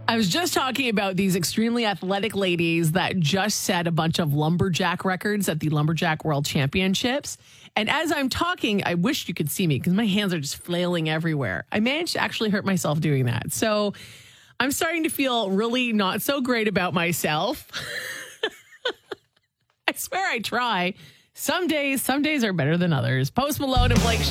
I was just talking about these extremely athletic ladies that just set a bunch of lumberjack records at the Lumberjack World Championships. And as I'm talking, I wish you could see me because my hands are just flailing everywhere. I managed to actually hurt myself doing that. So I'm starting to feel really not so great about myself. I swear I try. Some days are better than others. Post Malone and Blake Shelton.